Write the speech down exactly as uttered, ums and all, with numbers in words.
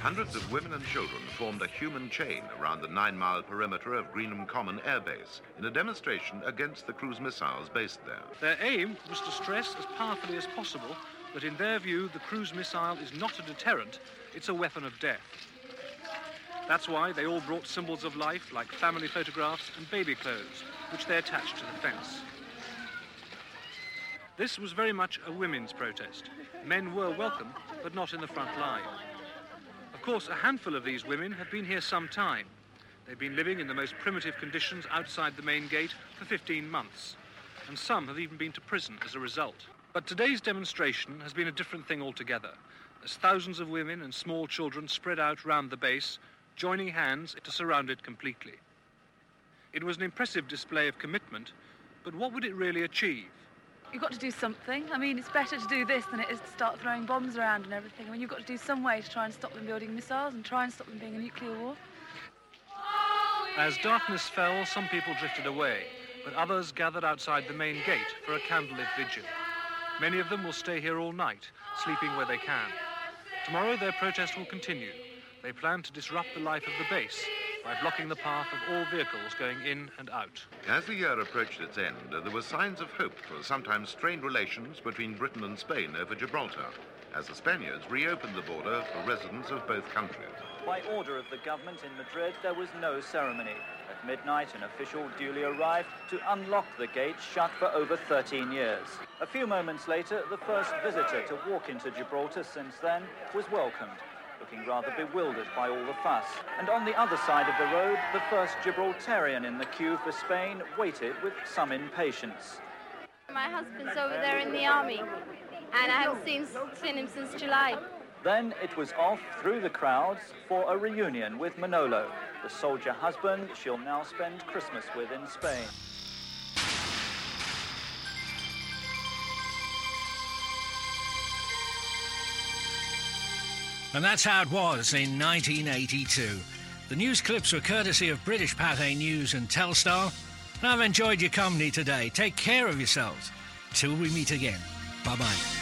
Hundreds of women and children formed a human chain around the nine-mile perimeter of Greenham Common Air Base in a demonstration against the cruise missiles based there. Their aim was to stress as powerfully as possible that in their view the cruise missile is not a deterrent, it's a weapon of death. That's why they all brought symbols of life like family photographs and baby clothes, which they attached to the fence. This was very much a women's protest. Men were welcome, but not in the front line. Of course, a handful of these women have been here some time. They've been living in the most primitive conditions outside the main gate for fifteen months, and some have even been to prison as a result. But today's demonstration has been a different thing altogether, as thousands of women and small children spread out round the base, joining hands to surround it completely. It was an impressive display of commitment, but what would it really achieve? You've got to do something. I mean, it's better to do this than it is to start throwing bombs around and everything. I mean, you've got to do some way to try and stop them building missiles and try and stop them being a nuclear war. As darkness fell, some people drifted away, but others gathered outside the main gate for a candlelit vigil. Many of them will stay here all night, sleeping where they can. Tomorrow their protest will continue. They plan to disrupt the life of the base by blocking the path of all vehicles going in and out. As the year approached its end, there were signs of hope for sometimes strained relations between Britain and Spain over Gibraltar, as the Spaniards reopened the border for residents of both countries. By order of the government in Madrid, there was no ceremony. At midnight, an official duly arrived to unlock the gate shut for over thirteen years. A few moments later, the first visitor to walk into Gibraltar since then was welcomed, looking rather bewildered by all the fuss. And on the other side of the road, the first Gibraltarian in the queue for Spain waited with some impatience. My husband's over there in the army, and I haven't seen, seen him since July. Then it was off through the crowds for a reunion with Manolo, the soldier husband she'll now spend Christmas with in Spain. And that's how it was in nineteen eighty-two. The news clips were courtesy of British Pathé News and Telstar. And I've enjoyed your company today. Take care of yourselves. Till we meet again. Bye-bye.